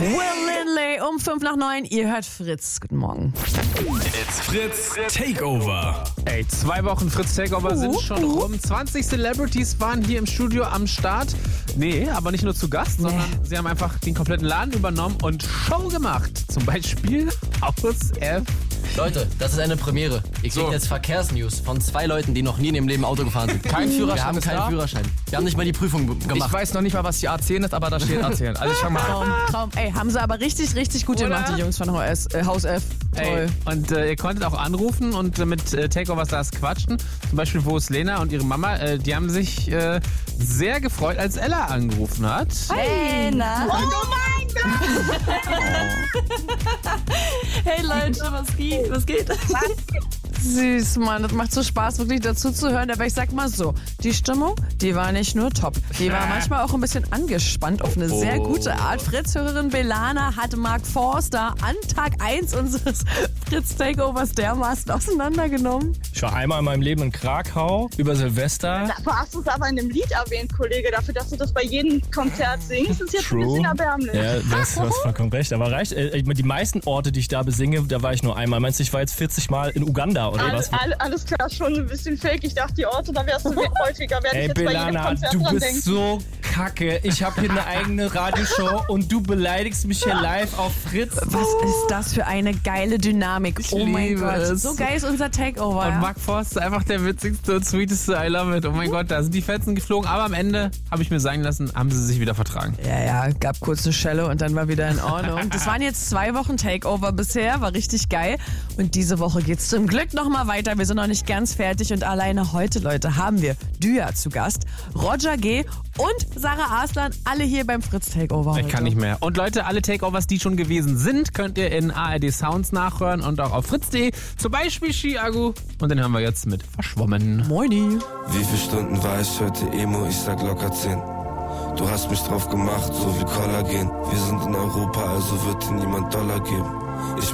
Will Lindley um 8:55. Ihr hört Fritz. Guten Morgen. It's Fritz Takeover. Ey, 2 Wochen Fritz Takeover sind schon rum. 20 Celebrities waren hier im Studio am Start. Nee, aber nicht nur zu Gast, sondern sie haben einfach den kompletten Laden übernommen und Show gemacht. Zum Beispiel aus F. Leute, das ist eine Premiere. Ihr kriegt jetzt Verkehrsnews von 2 Leuten, die noch nie in ihrem Leben Auto gefahren sind. Kein Führerschein. Wir haben ist keinen da? Führerschein. Wir haben nicht mal die Prüfung gemacht. Ich weiß noch nicht mal, was die A10 ist, aber da steht A10. Also ich fang mal an. Traum. Ey, haben sie aber richtig, richtig gut gemacht, die Jungs von Haus F. Toll. Ey, und ihr konntet auch anrufen und mit Takeover Stars quatschen. Zum Beispiel Boos Lena und ihre Mama. Die haben sich sehr gefreut, als Ella angerufen hat. Hey, na? Oh mein Gott! Hey Leute, was geht? Süß, Mann, das macht so Spaß, wirklich dazu zu hören. Aber ich sag mal so, die Stimmung, die war nicht nur top. Die war manchmal auch ein bisschen angespannt auf eine sehr gute Art. Fritz-Hörerin Belana hat Mark Forster an Tag 1 unseres Fritz-Takeovers dermaßen auseinandergenommen. Ich war einmal in meinem Leben in Krakau über Silvester. Dafür hast du es aber in dem Lied erwähnt, Kollege. Dafür, dass du das bei jedem Konzert singst, ist jetzt ein bisschen erbärmlich. Ja, du hast vollkommen recht. Aber reicht, die meisten Orte, die ich da besinge, da war ich nur einmal. Meinst du, ich war jetzt 40 Mal in Uganda oder was? Alles klar, schon ein bisschen fake. Ich dachte, die Orte, da wärst du häufiger. Werde ich jetzt bei jedem Belana, Konzert du dran bist denken. so kacke. Ich habe hier eine eigene Radioshow und du beleidigst mich hier live auf Fritz. Was ist das für eine geile Dynamik? Oh mein liebe Gott, es. so geil ist unser Takeover. Und Ja? Mark Forster, einfach der witzigste und sweeteste, I love it. Oh mein Gott, da sind die Fetzen geflogen. Aber am Ende, habe ich mir sagen lassen, haben sie sich wieder vertragen. Ja, gab kurz eine Schelle und dann war wieder in Ordnung. Das waren jetzt 2 Wochen Takeover bisher, war richtig geil. Und diese Woche geht's zum Glück nochmal weiter. Wir sind noch nicht ganz fertig und alleine heute, Leute, haben wir Dya zu Gast, Roger G. und Sarah Arslan, alle hier beim Fritz Takeover. Ich kann nicht mehr. Und Leute, alle Takeovers, die schon gewesen sind, könnt ihr in ARD Sounds nachhören und auch auf fritz.de. Zum Beispiel Chiago. Und den hören wir jetzt mit Verschwommen. Moini. Wie viele Stunden war ich heute Emo? Ich sag locker 10. Du hast mich drauf gemacht, so wie Kollagen. Wir sind in Europa, also wird dir niemand Dollar geben. Ich